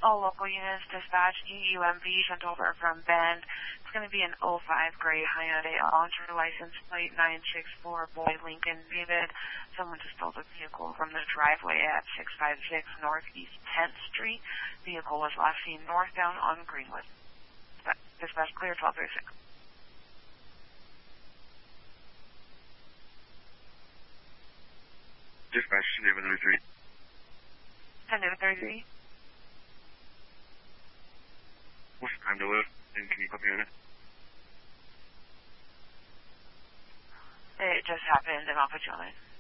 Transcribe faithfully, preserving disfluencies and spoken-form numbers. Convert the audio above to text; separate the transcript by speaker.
Speaker 1: All local units dispatch E U M V sent over from Bend. It's going to be an oh five gray Hyundai Elantra license plate nine six four Boy Lincoln Vivid. Someone just stole the vehicle from the driveway at six five six Northeast tenth Street. Vehicle was last seen northbound on Greenwood. Dispatch clear twelve thirty-six.
Speaker 2: Dispatch ten thirty-three.
Speaker 1: ten thirty-three.
Speaker 2: What's the time to live? And can you put me on it?
Speaker 1: It just happened, and I'll put you on it.